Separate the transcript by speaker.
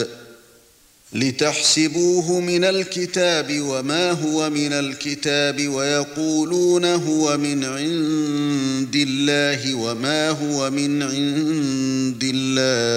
Speaker 1: الكتاب لتحسبوه من الكتاب وما هو من الكتاب ويقولون هو من عند الله وما هو من عند الله